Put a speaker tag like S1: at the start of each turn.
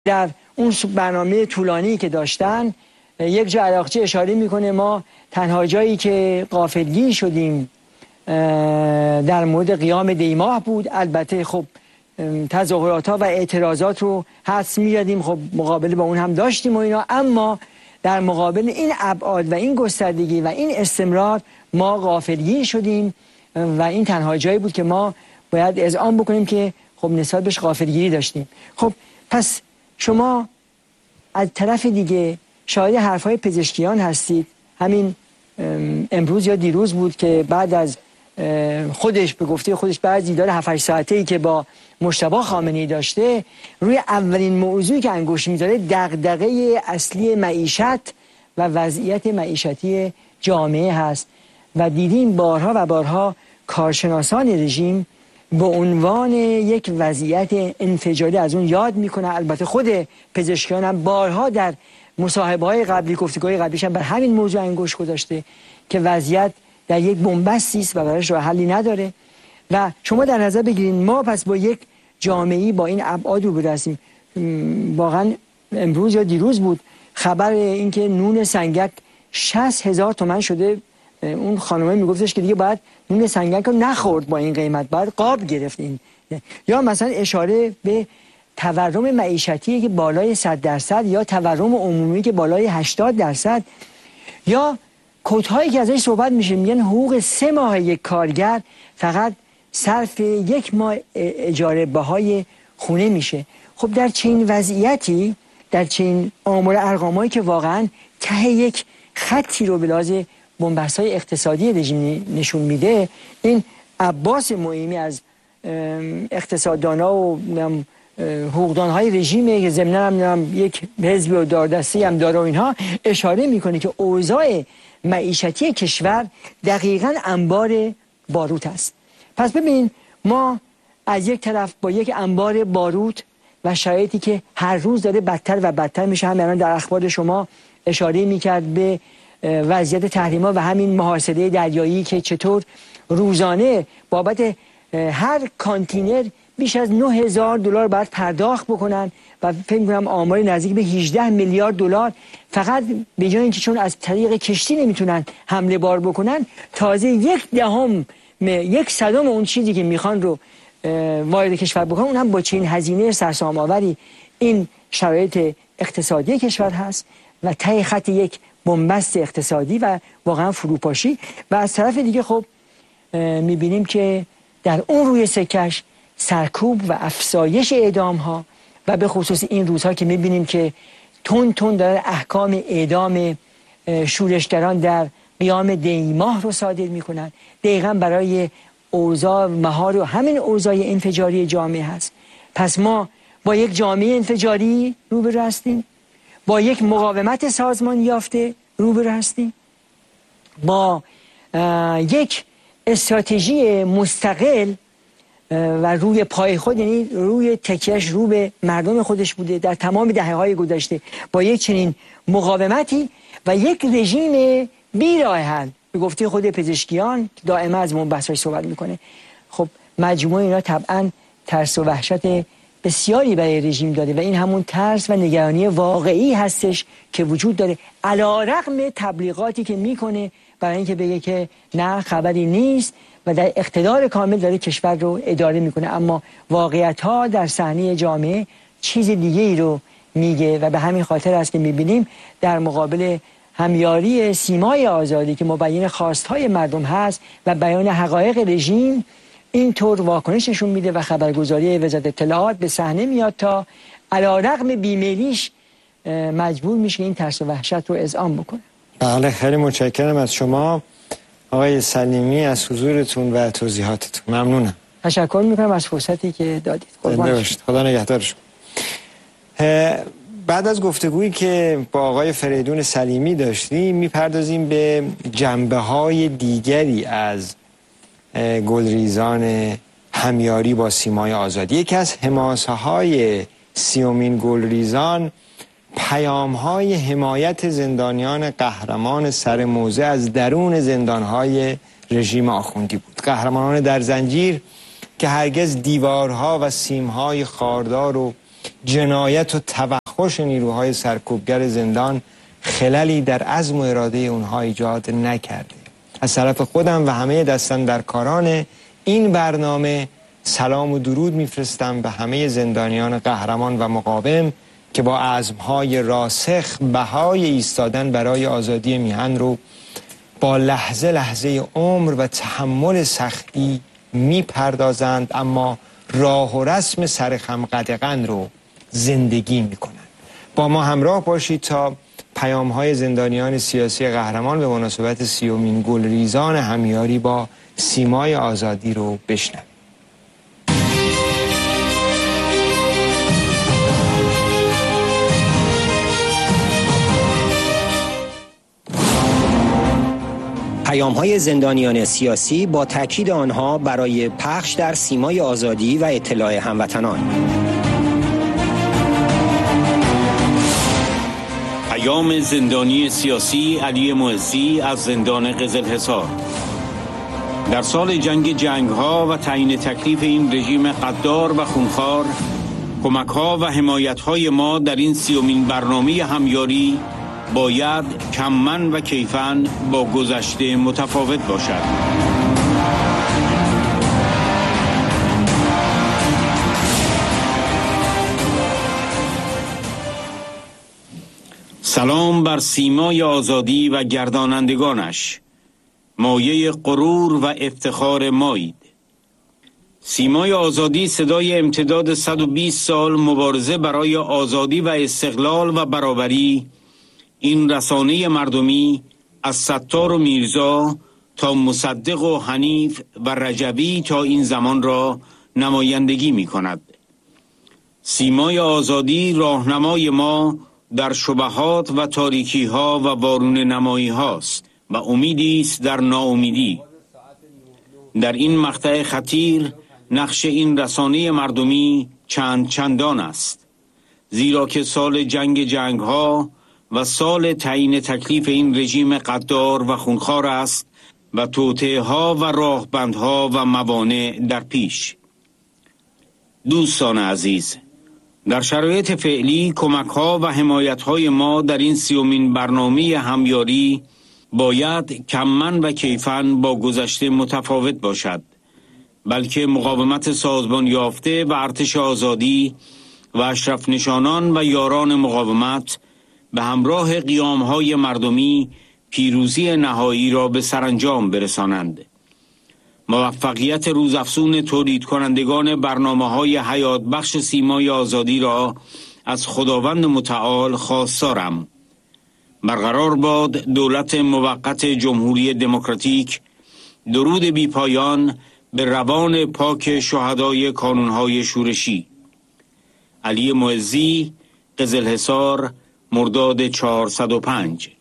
S1: در اون برنامه طولانی که داشتن یک جا عراقچی اشاره میکنه ما تنها جایی که غافلگیر شدیم در مورد قیام دیماه بود. البته خب تظاهرات ها و اعتراضات رو حدس می‌زدیم، خب مقابله با اون هم داشتیم و اینا، اما در مقابل این ابعاد و این گستردگی و این استمرار ما غافلگیر شدیم و این تنها جایی بود که ما باید اذعان بکنیم که خب نسبت بهش غافلگیری داشتیم. خب پس شما از طرف دیگه شاهد حرفهای پزشکیان هستید. همین امروز یا دیروز بود که بعد از خودش به گفته خودش بعد دیدار 7-8 ساعته‌ای که با مجتبی خامنه‌ای داشته، روی اولین موضوعی که انگشت می‌ذاره دغدغه اصلی معیشت و وضعیت معیشتی جامعه هست و دیدیم بارها و بارها کارشناسان رژیم به عنوان یک وضعیت انفجاری از اون یاد میکنه. البته خود پزشکیان هم بارها در مصاحبه‌های قبلی، گفتگوهای قبلیش هم بر همین موضوع انگشت گذاشته که وضعیت در یک بنبستی است و براش راه حلی نداره. و شما در نظر بگیرید ما پس با یک جامعه‌ای با این ابعاد روبرو هستیم. واقعا امروز یا دیروز بود خبر این که نون سنگک 60,000 تومان شده. اون خانمه میگفتش که دیگه باید نون سنگک رو نخورد با این قیمت، باید قاب گرفت. این یا مثلا اشاره به تورم معیشتی که بالای 100% یا تورم عمومی که بالای 80%، یا کدهایی که ازش صحبت میشه میگن حقوق 3 ماه یک کارگر فقط صرف 1 ماه اجاره بهای خونه میشه. خب در چنین وضعیتی، در چنین آمار ارقامایی که واقعا ته یک خطی رو به لحاظ بنبست‌های اقتصادی رژیم نشون میده، این عباس معینی از اقتصاددانا و حقوقدان‌های رژیم که ضمناً هم یک حزب و داردستی هم داره و اینها اشاره میکنه که اوضاع معیشتی کشور دقیقاً انبار باروت است. پس ببین ما از یک طرف با یک انبار باروت و شرایطی که هر روز داره بدتر و بدتر میشه، هم در اخبار شما اشاره میکرد به وضعیت تحریم‌ها و همین محاصره دریایی که چطور روزانه بابت هر کانتینر بیش از $9,000 باید پرداخت بکنن و فکر می‌کنم آمار نزدیک به 18 میلیارد دلار فقط به جای اینکه چون از طریق کشتی نمیتونن حمله بار بکنن، تازه 1/100 اون چیزی که میخوان رو وارد کشور بکنن، اون هم با چنین هزینه سرسام‌آوری. این شرایط اقتصادی کشور هست و ته خط یک بنبست اقتصادی و واقعا فروپاشی. و از طرف دیگه خب میبینیم که در اون روی سکش سرکوب و افزایش اعدام ها و به خصوص این روزها که میبینیم که تون داره احکام اعدام شورشگران در قیام دیماه رو صادر میکنن، دقیقا برای اوضاع مهار و همین اوضاع انفجاری جامعه هست. پس ما با یک جامعه انفجاری روبرو هستیم، با یک مقاومت سازمان یافته روبرو هستیم، با یک استراتژی مستقل و روی پای خود، یعنی روی تکیهش رو به مردم خودش بوده در تمام دهه‌های گذشته، با یک چنین مقاومتی و یک رژیم بی راه حل به گفته خود پزشکیان که دائما از بنبست‌هاش صحبت میکنه. خب مجموعه اینا طبعا ترس و وحشت بسیاری برای رژیم داده و این همون ترس و نگرانی واقعی هستش که وجود داره، علی‌رغم تبلیغاتی که میکنه برای اینکه بگه که نه خبری نیست و در اقتدار کامل داره کشور رو اداره میکنه، اما واقعیت ها در صحنه جامعه چیز دیگه ای رو میگه. و به همین خاطر است که میبینیم در مقابل همیاری سیمای آزادی که مبین خواستهای مردم هست و بیان حقایق رژیم، اینطور واکنش نشون میده و خبرگزاری وزارت اطلاعات به صحنه میاد تا علی‌رغم بیمیلیش مجبور میشه این ترس و وحشت رو اذعان بکنه.
S2: بله، خیلی متشکرم از شما آقای سلیمی از حضورتون و توضیحاتتون. ممنونم.
S1: تشکر میکنم از فرصتی که دادید.
S2: خدا نگهدار شما. بعد از گفتگویی که با آقای فریدون سلیمی داشتیم میپردازیم به جنبه‌های دیگری از گلریزان همیاری با سیمای آزادی. یکی از حماسه‌های 30مین گلریزان پیام‌های حمایت زندانیان قهرمان سر موزه از درون زندان‌های رژیم آخوندی بود. قهرمانان در زنجیر که هرگز دیوارها و سیم‌های خاردار و جنایت و توحش نیروهای سرکوبگر زندان خللی در عزم و اراده اونها ایجاد نکرده. از طرف خودم و همه دستاندرکاران این برنامه سلام و درود میفرستم به همه زندانیان قهرمان و مقاوم که با عزمهای راسخ بهای ایستادن برای آزادی میهن رو با لحظه لحظه عمر و تحمل سختی میپردازند، اما راه و رسم سرخم قدغن رو زندگی میکنند. با ما همراه باشید تا پیام‌های زندانیان سیاسی قهرمان به مناسبت 30مین گلریزان همیاری با سیمای آزادی رو بشنویم.
S3: پیام‌های زندانیان سیاسی با تاکید آنها برای پخش در سیمای آزادی و اطلاع هموطنان.
S4: پیام زندانی سیاسی علی معزی از زندان قزلحصار. در سال جنگ‌ها و تعیین تکلیف این رژیم غدار و خونخوار، کمک‌ها و حمایت‌های ما در این 30مین برنامه همیاری باید کماً و کیفاً با گذشته متفاوت باشد. سلام بر سیمای آزادی و گردانندگانش، مایه غرور و افتخار مایید. سیمای آزادی صدای امتداد 120 سال مبارزه برای آزادی و استقلال و برابری این رسانه مردمی از ستار و میرزا تا مصدق و حنیف و رجبی تا این زمان را نمایندگی می کند. سیمای آزادی راهنمای ما در شبهات و تاریکی ها و وارون نمایی هاست و امیدی است در ناامیدی. در این مقطع خطیر نقش این رسانه مردمی چندان است، زیرا که سال جنگ ها و سال تعیین تکلیف این رژیم غدار و خونخوار است و توطئه ها و راهبندها و موانع در پیش. دوستان عزیز، در شرایط فعلی کمک ها و حمایت های ما در این 30مین برنامه همیاری باید کماً و کیفاً با گذشته متفاوت باشد، بلکه مقاومت سازمان یافته و ارتش آزادی و اشرف نشانان و یاران مقاومت به همراه قیام‌های مردمی پیروزی نهایی را به سرانجام برسانند. موفقیت روزافزون تولید کنندگان برنامه‌های حیات بخش سیمای آزادی را از خداوند متعال خواستارم. برقرار باد دولت موقت جمهوری دموکراتیک. درود بی پایان به روان پاک شهدای کانون‌های شورشی. علی معزی، قزلحصار، مرداد 405.